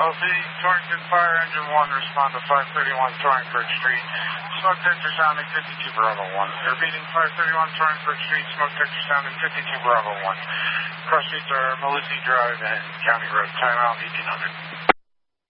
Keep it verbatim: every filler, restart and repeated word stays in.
City, Torrington Fire Engine one, respond to five thirty-one Torringford Street. Smoke detector sounding fifty-two Bravo one. They're beating five thirty-one Torringford Street, smoke detector sounding fifty-two Bravo one. Cross streets are Melissy Drive and County Road. Timeout eighteen hundred.